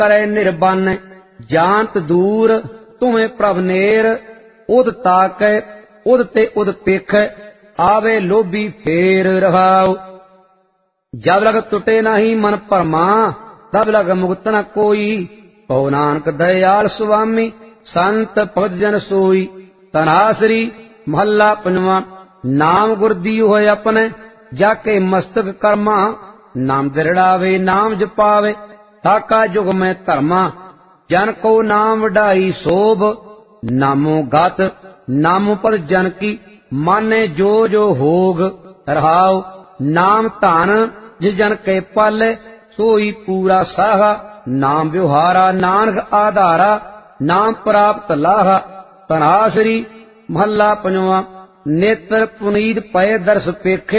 ਕਰੇ ਨਿਰਬਨ ਜਾਣਤ ਦੂਰ ਤੁਮੇ ਪ੍ਰਭ ਨੇਰ ਉਦ ਤਾਕੈ ਉਦ ਤੇ ਉਦ ਪੇਖੈ ਆਵੇ ਲੋਭੀ ਫੇਰ ਰਹਾਉ ਜਬ ਲਗ ਟੁਟੇ ਨਹੀਂ ਮਨ ਭਰਮਾ ਤਬ ਲਗ ਮੁਕਤ ਨ ਕੋਈ ਕਹੋ ਨਾਨਕ ਦਇਆਲ ਸੁਆਮੀ ਸੰਤ ਭਗਤ ਜਨ ਸੋਈ ਤਨਾਸਰੀ ਮਹੱਲਾ ਪੰਜਵਾਂ ਨਾਮ ਗੁਰ ਦੀਓ ਹੋਏ ਆਪਣੇ ਜਾ ਕੇ ਮਸਤਕ ਕਰਮਾ ਨਾਮ ਦਿਰੜਾਵੇ ਨਾਮ ਜਪਾਵੇ ਠਾਕਾ ਜੁਗ ਮੈਂ ਧਰਮਾ ਜਨ ਕੋ ਨਾਮ ਵਡਾਈ ਸੋਭ ਨਾਮੋ ਗਤ ਨਾਮੋ ਪਦ ਜਨ ਕੀ ਮਾਨੇ ਜੋ ਜੋ ਹੋਗ ਰਹਾਉ ਨਾਮ ਧਨ ਜਿਸ ਜਨ ਕੇ ਪਾਲੇ ਸੋਈ ਪੂਰਾ ਸਾਹਾ ਨਾਮ ਵਿਵਹਾਰਾ ਨਾਨਕ ਆਧਾਰਾ ਨਾਮ ਪ੍ਰਾਪਤ ਲਾਹਾ ਤਨਾਸਰੀ ਮਹੱਲਾ ਪੰਜਵਾਂ ਨੇਤਰ ਪੁਨੀਤ ਪਏ ਦਰਸ ਪੇਖੇ